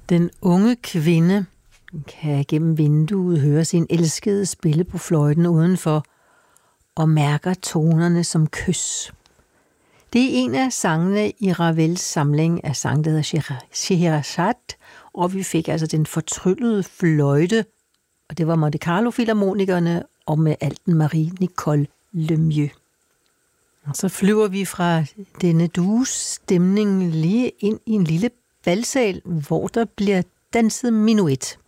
Den unge kvinde kan gennem vinduet høre sin elskede spille på fløjten udenfor og mærker tonerne som kys. Det er en af sangene i Ravels samling af sang, der hedder Scheherazade, og vi fik altså den fortryllede fløjte, og det var Monte Carlo Filharmonikerne og med alten Marie-Nicole Lemieux. Og så flyver vi fra denne dues stemning lige ind i en lille balsal, hvor der bliver danset menuet.